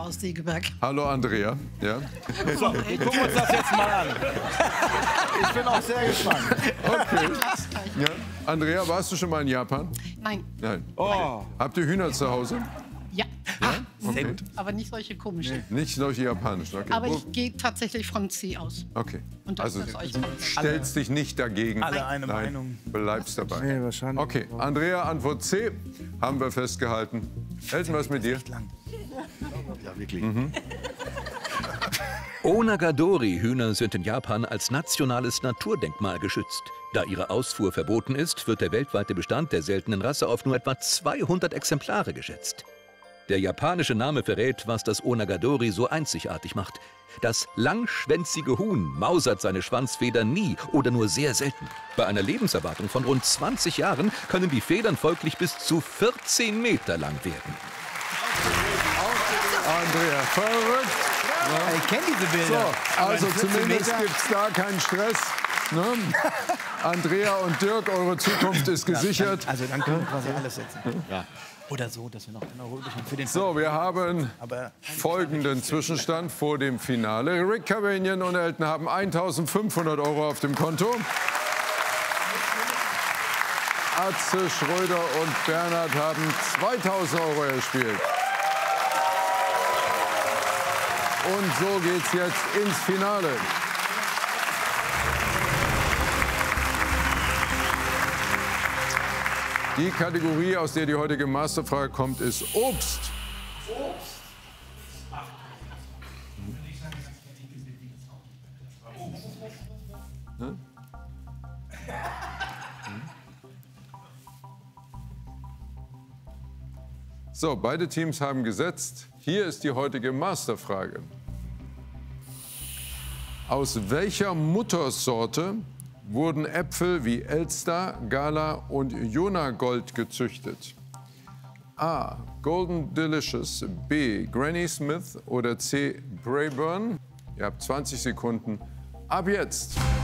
aus Segeberg. Hallo Andrea. Ja. So, gucken wir uns das jetzt mal an. Ich bin auch sehr gespannt. Okay. Ja. Andrea, warst du schon mal in Japan? Nein. Nein. Oh. Habt ihr Hühner zu Hause? Ja. Okay. Aber nicht solche komischen. Nicht solche japanischen. Okay. Aber ich gehe tatsächlich von C aus. Okay. Und das Also ist euch stellst dich nicht dagegen. Alle eine Nein, Meinung. bleibst dabei. Nee, wahrscheinlich. Okay, Andrea, Antwort C. Haben wir festgehalten. Elton, was mit dir? Ja, wirklich. Onagadori-Hühner sind in Japan als nationales Naturdenkmal geschützt. Da ihre Ausfuhr verboten ist, wird der weltweite Bestand der seltenen Rasse auf nur etwa 200 Exemplare geschätzt. Der japanische Name verrät, was das Onagadori so einzigartig macht. Das langschwänzige Huhn mausert seine Schwanzfedern nie oder nur sehr selten. Bei einer Lebenserwartung von rund 20 Jahren können die Federn folglich bis zu 14 Meter lang werden. Andrea, verrückt. Ich kenne diese Bilder. So, also zumindest gibt es da keinen Stress. Ne? Andrea und Dirk, eure Zukunft ist gesichert. Also dann können wir quasi alles setzen. Ja. Oder so, dass wir noch genau ruhig haben für den So, wir haben Aber folgenden Zwischenstand vor dem Finale. Rick Cavanian und Elton haben 1.500 € auf dem Konto. Atze, Schröder und Bernhard haben 2.000 € erspielt. Und so geht's jetzt ins Finale. Die Kategorie, aus der die heutige Masterfrage kommt, ist Obst. So, beide Teams haben gesetzt. Hier ist die heutige Masterfrage. Aus welcher Muttersorte wurden Äpfel wie Elster, Gala und Jonagold gezüchtet? A. Golden Delicious, B. Granny Smith oder C. Braeburn? Ihr habt 20 Sekunden. Ab jetzt!